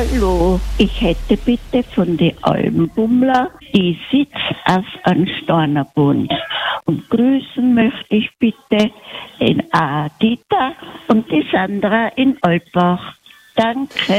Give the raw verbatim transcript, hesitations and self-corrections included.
Hallo, ich hätte bitte von den Almbummler die Sitz auf einen Stornerbund. Und grüßen möchte ich bitte den A. Dieter und die Sandra in Alpbach. Danke.